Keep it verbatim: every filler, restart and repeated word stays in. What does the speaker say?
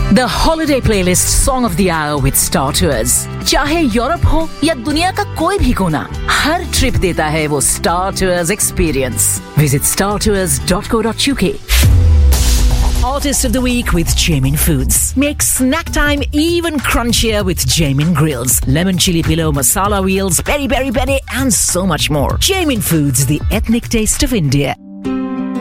The holiday playlist song of the hour with Star Tours. चाहे Europe हो या दुनिया का कोई भी कोना, हर ट्रिप देता है वो Star Tours experience. Visit star tours dot co dot u k. Artist of the Week with Jamin Foods. Make snack time even crunchier with Jamin Grills. Lemon chili pillow, masala wheels, peri peri peri and so much more. Jamin Foods, the ethnic taste of India.